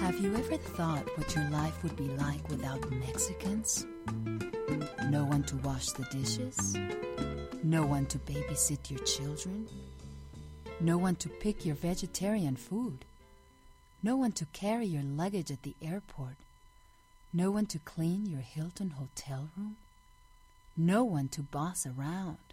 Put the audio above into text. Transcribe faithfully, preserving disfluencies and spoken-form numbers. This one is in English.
Have you ever thought what your life would be like without Mexicans? No one to wash the dishes? No one to babysit your children? No one to pick your vegetarian food? No one to carry your luggage at the airport? No one to clean your Hilton hotel room? No one to boss around?